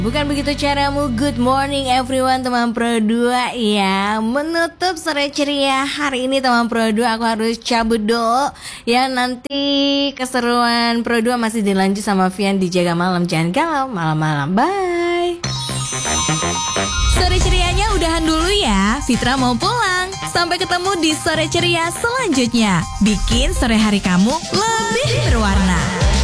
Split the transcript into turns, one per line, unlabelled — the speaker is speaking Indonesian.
Bukan begitu caramu. Good morning everyone teman Pro 2 ya. Menutup sore ceria hari ini teman Pro 2, aku harus cabut dulu. Ya nanti keseruan Pro 2 masih dilanjut sama Vian di Jaga Malam. Jangan galau malam-malam. Bye. Sore cerianya udahan dulu ya. Fitra mau pulang. Sampai ketemu di sore ceria selanjutnya. Bikin sore hari kamu lebih berwarna.